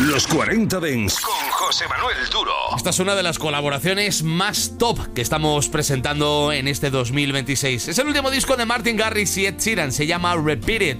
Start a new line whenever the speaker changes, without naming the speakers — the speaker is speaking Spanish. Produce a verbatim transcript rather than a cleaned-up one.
Los cuarenta Dents con José Manuel Duro.
Esta es una de las colaboraciones más top que estamos presentando en este dos mil veintiséis. Es el último disco de Martin Garrix y Ed Sheeran, se llama Repeat It.